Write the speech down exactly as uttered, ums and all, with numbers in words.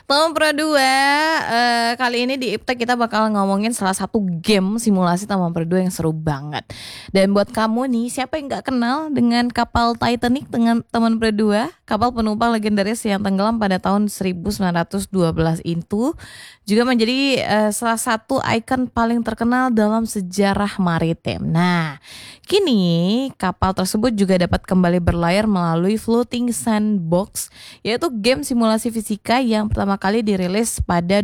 Teman Pro dua, eee, kali ini di Iptek kita bakal ngomongin salah satu game simulasi Teman Pro dua yang seru banget. Dan buat kamu nih, siapa yang nggak kenal dengan kapal Titanic dengan Teman Pro dua, kapal penumpang legendaris yang tenggelam pada tahun seribu sembilan ratus dua belas itu juga menjadi eee, salah satu ikon paling terkenal dalam sejarah maritim. Nah, kini kapal tersebut juga dapat kembali berlayar melalui Floating Sandbox, yaitu game simulasi fisika yang pertama kali dirilis pada